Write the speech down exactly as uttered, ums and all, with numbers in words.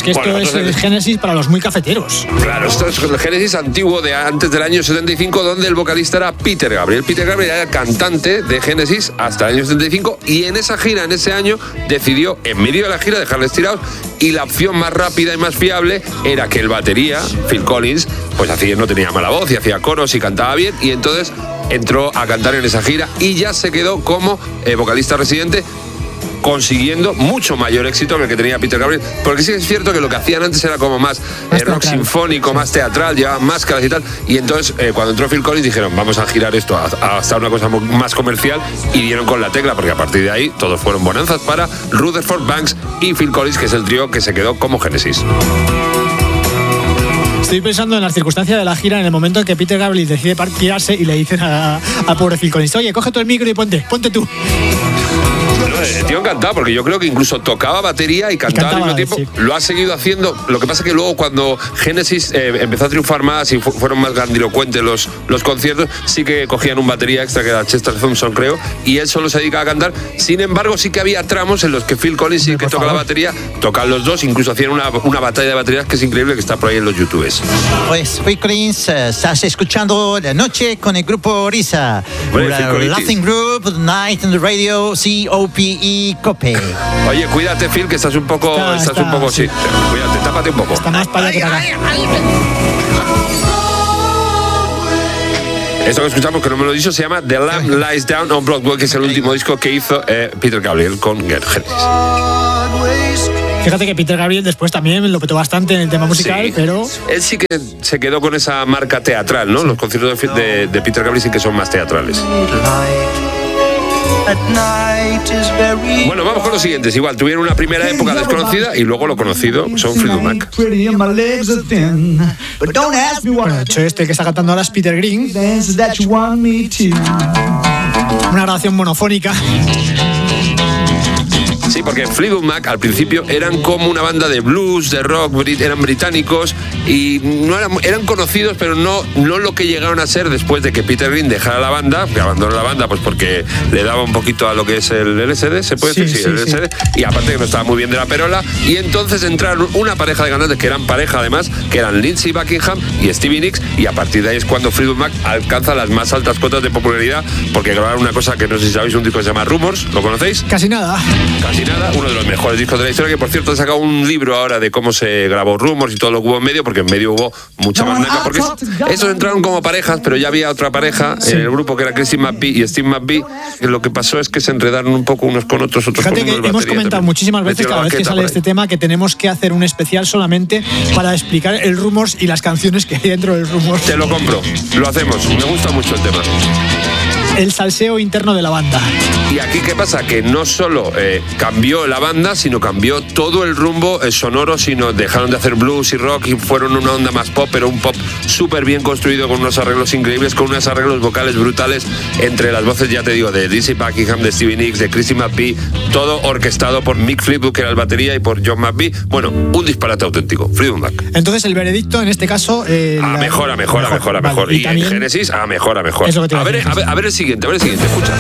que esto bueno, es el Genesis para los muy cafeteros. Claro, esto es el Genesis antiguo de antes del año setenta y cinco, donde el vocalista era Peter Gabriel. Peter Gabriel era cantante de Genesis hasta el año setenta y cinco, y en esa gira, en ese año, decidió, en medio de la gira, dejarles tirados, y la opción más rápida y más fiable era que el batería, Phil Collins, pues hacía, no tenía mala voz y hacía coros y cantaba bien, y entonces entró a cantar en esa gira y ya se quedó como eh, vocalista residente, consiguiendo mucho mayor éxito que el que tenía Peter Gabriel, porque sí es cierto que lo que hacían antes era como más eh, rock sinfónico, más teatral, llevaban máscaras y tal, y entonces eh, cuando entró Phil Collins dijeron, vamos a girar esto hasta una cosa más comercial, y dieron con la tecla, porque a partir de ahí todos fueron bonanzas para Rutherford Banks y Phil Collins, que es el trío que se quedó como Genesis. Estoy pensando en las circunstancias de la gira, en el momento en que Peter Gabriel decide partirse y le dicen a, a pobre Phil Collins, oye, coge tú el micro y ponte, ponte tú. El tío encantado, porque yo creo que incluso tocaba batería y cantaba, y cantaba al mismo tiempo. Sí. Lo ha seguido haciendo. Lo que pasa es que luego, cuando Genesis eh, empezó a triunfar más y fu- fueron más grandilocuentes los, los conciertos, sí que cogían un batería extra, que era Chester Thompson, creo, y él solo se dedicaba a cantar. Sin embargo, sí que había tramos en los que Phil Collins, sí, que toca la batería, tocan los dos, incluso hacían una, una batalla de baterías que es increíble, que está por ahí en los YouTubes. Pues Phil Collins, uh, estás escuchando La Noche con el grupo Risa. Laughing Group, Night in the Radio, C O P E, Cope. Oye, cuídate, Phil, que estás un poco, está, estás está, un poco, sí. sí. Cuídate, tápate un poco. Está más para allá que para acá. Esto que escuchamos, que no me lo he dicho, se llama The Lamb Lies Down on Broadway, que es el último disco que hizo eh, Peter Gabriel con Genesis. Fíjate que Peter Gabriel después también lo petó bastante en el tema musical, sí, pero... Él sí que se quedó con esa marca teatral, ¿no? Sí. Los conciertos de, de, de Peter Gabriel sí que son más teatrales. Bueno, vamos con los siguientes. Igual, tuvieron una primera época desconocida y luego lo conocido son Fleetwood Mac. Bueno, de hecho, este que está cantando ahora es Peter Green. Una grabación monofónica. Sí, porque Fleetwood Mac al principio eran como una banda de blues, de rock, eran británicos y no eran, eran conocidos, pero no, no lo que llegaron a ser después de que Peter Green dejara la banda, que abandonó la banda pues porque le daba un poquito a lo que es el L S D, ¿se puede sí, decir? Sí, sí, el L S D, sí. Y aparte que no estaba muy bien de la perola, y entonces entraron una pareja de cantantes que eran pareja además, que eran Lindsey Buckingham y Stevie Nicks, y a partir de ahí es cuando Fleetwood Mac alcanza las más altas cotas de popularidad, porque grabaron una cosa que no sé si sabéis, un disco que se llama Rumors, ¿lo conocéis? Casi nada. Casi nada, uno de los mejores discos de la historia, que por cierto he sacado un libro ahora de cómo se grabó Rumors y todo lo que hubo en medio, porque en medio hubo mucha más naca, porque esos entraron como parejas, pero ya había otra pareja sí. en el grupo que era Christine McVie y Steve McVie, que lo que pasó es que se enredaron un poco unos con otros, otros Fíjate con unos. Que hemos comentado también. Muchísimas veces cada vez que sale este tema que tenemos que hacer un especial solamente para explicar el Rumors y las canciones que hay dentro del Rumors. Te lo compro, lo hacemos, me gusta mucho el tema. El salseo interno de la banda. Y aquí, ¿qué pasa? Que no solo eh, cambió la banda, sino cambió todo el rumbo eh, sonoro, sino dejaron de hacer blues y rock y fueron una onda más pop, pero un pop súper bien construido, con unos arreglos increíbles, con unos arreglos vocales brutales entre las voces, ya te digo, de Lindsey Buckingham, de Stevie Nicks, de Christine McVie, todo orquestado por Mick Fleetwood, que era el batería, y por John McVie. Bueno, un disparate auténtico, Fleetwood Mac. Entonces el veredicto en este caso... Eh, a la... mejor, a mejor, a mejor, a mejor. Vale, y, y también... en Genesis, a mejor, a mejor. Es lo que te a, ver, a, ver, a ver el siguiente, a ver el siguiente, escucha.